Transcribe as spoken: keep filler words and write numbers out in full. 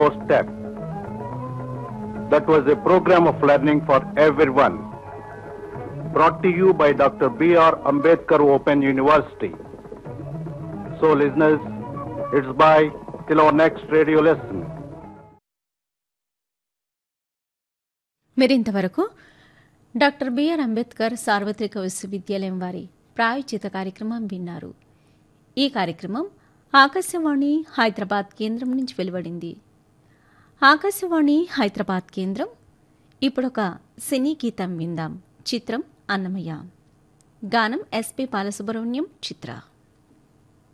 step. That was a program of learning for everyone. Brought to you by Doctor B R Ambedkar Open University. So listeners, it's bye till our next radio lesson. మీరింతవరకు doctor BR Ambedkar సార్వత్రిక విశ్వవిద్యాలయం వారి ప్రాయోజిత కార్యక్రమం విన్నారు. ఈ కార్యక్రమం ఆకాశవాణి హైదరాబాద్ కేంద్రం నుంచి వెలువడింది. ఆకాశవాణి హైదరాబాద్ కేంద్రం ఇప్పుడొక సినీ గీతం విందాం. చిత్రం అన్నమయ్య. గానం ఎస్పి బాలసుబ్రహ్మణ్యం, చిత్ర.